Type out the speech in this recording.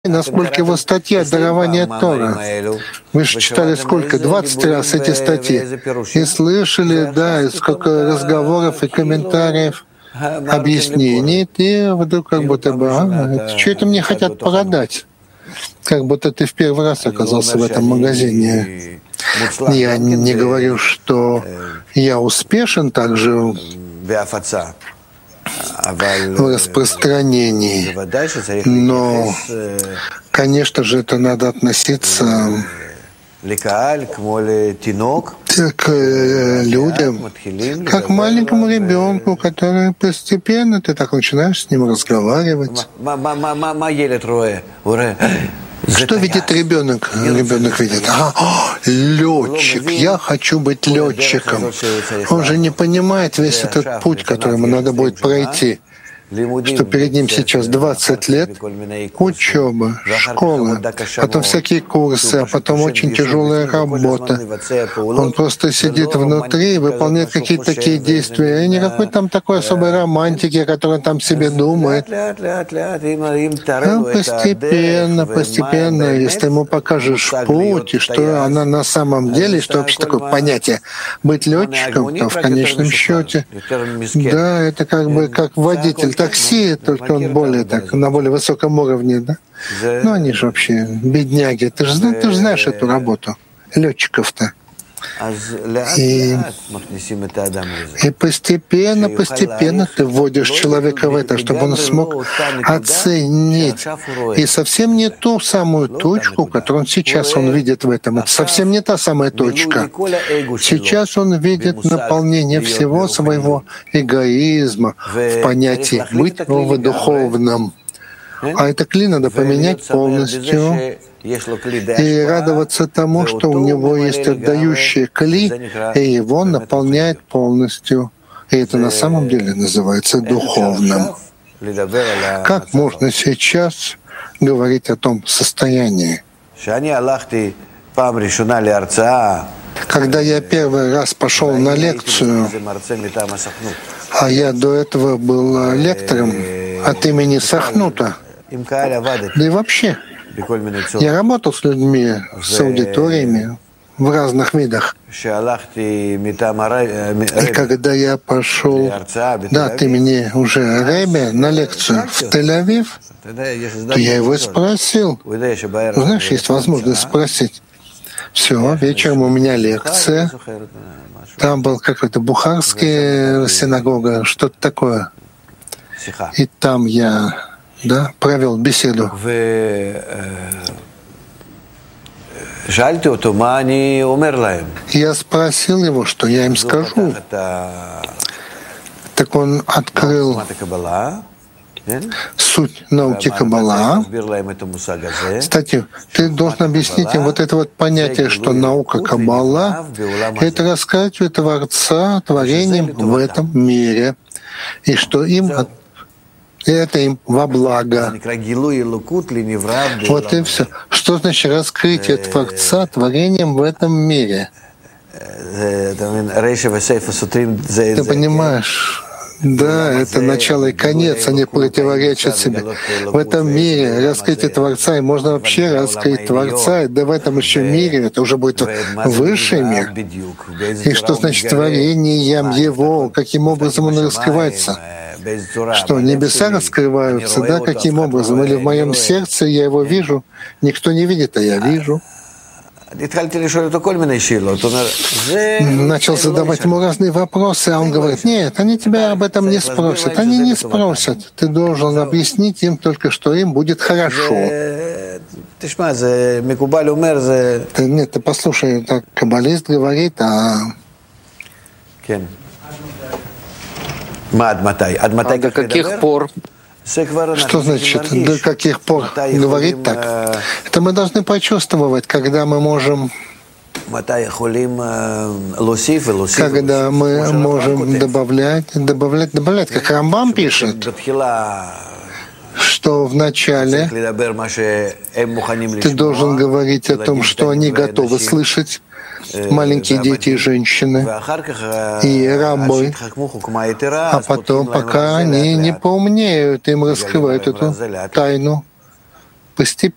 насколько его статья «Дарование Тора». Вы же читали сколько? 20 раз эти статьи. И слышали, да, и сколько разговоров и комментариев, объяснений. И вдруг как будто бы, что это мне хотят продать? Как будто ты в первый раз оказался в этом магазине. Я не говорю, что я успешен также в распространении, но, конечно же, это надо относиться к людям, как к маленькому ребенку, который постепенно, ты так начинаешь с ним разговаривать. Что видит ребенок? Ребенок видит: летчик, я хочу быть летчиком. Он же не понимает весь этот путь, который ему надо будет пройти, что перед ним сейчас 20 лет учеба, школа, потом всякие курсы, а потом очень тяжелая работа. Он просто сидит внутри и выполняет какие-то такие действия, и никакой там такой особой романтики, о которой он там себе думает. Постепенно, постепенно, если ему покажешь путь, и что она на самом деле, что вообще такое понятие быть летчиком, то в конечном счете, да, это как бы как водитель такси, только он более так, на более высоком уровне, да? Ну, они же вообще бедняги. Ты же знаешь эту работу летчиков-то. И постепенно ты вводишь человека в это, чтобы он смог оценить. И совсем не ту самую точку, которую сейчас он видит в этом. Это совсем не та самая точка. Сейчас он видит наполнение всего своего эгоизма в понятии «быть в духовном». А это кли надо поменять полностью и радоваться тому, что у него есть отдающее кли, и его наполняет полностью. И это на самом деле называется духовным. Как можно сейчас говорить о том состоянии? Когда я первый раз пошел на лекцию, а я до этого был лектором от имени Сахнута, да и вообще, я работал с людьми, с аудиториями в разных видах. И когда я пошел, от имени уже Ребе на лекцию в Тель-Авив, то я его спросил. Знаешь, есть возможность спросить. Все, вечером у меня лекция. Там был какой-то бухарская синагога, что-то такое. И там я провел беседу. Я спросил его, что я им скажу. Так он открыл суть науки Каббала. Кстати, ты должен объяснить им вот это вот понятие, что наука Каббала — это раскрытие Творца творением в этом мире, и что это им во благо. Вот и все. Что значит раскрытие Творца творением в этом мире? Ты понимаешь? Да, это начало и конец, они противоречат себе. В этом мире раскрытие Творца, и можно вообще раскрыть Творца, да в этом еще мире, это уже будет высший мир. И что значит творением Его, каким образом он раскрывается? Что, небеса раскрываются, да, каким образом? Или в моем сердце я его вижу, никто не видит, а я вижу. Начал задавать ему разные вопросы, а он говорит: нет, они тебя об этом не спросят. Они не спросят. Ты должен объяснить им только, что им будет хорошо. Нет, ты послушай, так каббалист говорит, до каких пор? Что значит «до каких пор» говорить так? Это мы должны почувствовать, когда мы можем добавлять, как Рамбам пишет, что вначале ты должен говорить о том, что они готовы слышать, маленькие дети и женщины, и рабы, а потом, пока они не поумнеют, им раскрывают эту тайну постепенно.